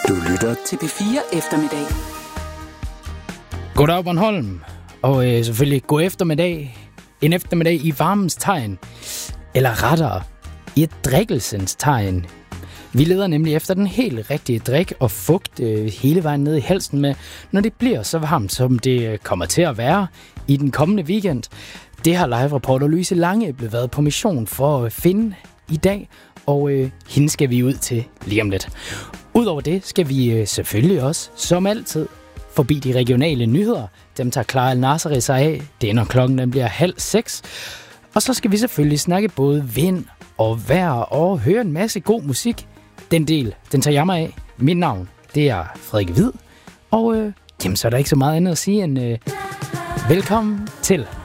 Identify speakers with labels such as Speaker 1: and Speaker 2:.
Speaker 1: Du lytter til P4 Eftermiddag.
Speaker 2: Goddag Bornholm, og selvfølgelig god eftermiddag. En eftermiddag i varmens tegn, eller rettere, i et drikkelsens tegn. Vi leder nemlig efter den helt rigtige drik og fugt hele vejen ned i halsen med, når det bliver så varmt, som det kommer til at være i den kommende weekend. Det har live-reporter Louise Lange blevet været på mission for at finde i dag, og hende skal vi ud til lige om lidt. Udover det skal vi selvfølgelig også, som altid, forbi de regionale nyheder. Dem tager Clara Al-Nasri sig af. Det er, når klokken den bliver 5:30. Og så skal vi selvfølgelig snakke både vind og vejr og høre en masse god musik. Den del, den tager jeg mig af. Mit navn, det er Frederik Hvid. Og jamen, så er der ikke så meget andet at sige end velkommen til.